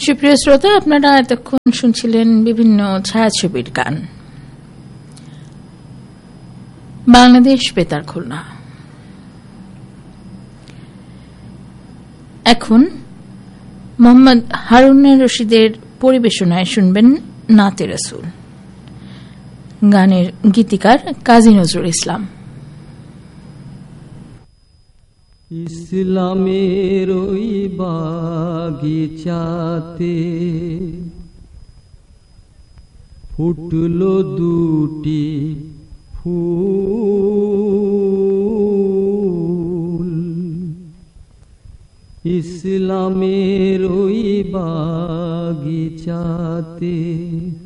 সুপ্রিয় শ্রোতা, আপনারা এতক্ষণ শুনছিলেন বিভিন্ন ছায়াছবির গান। বাংলাদেশ বেতার খুলনা। এখন মোহাম্মদ হারুন রশিদের পরিবেশনায় শুনবেন নাতে রাসূল। গানের গীতিকার কাজী নজরুল ইসলাম। ইসলামের ওই বাগিচাতে ফুটলো দুটি ফুল, ইসলামের ওই বাগিচাতে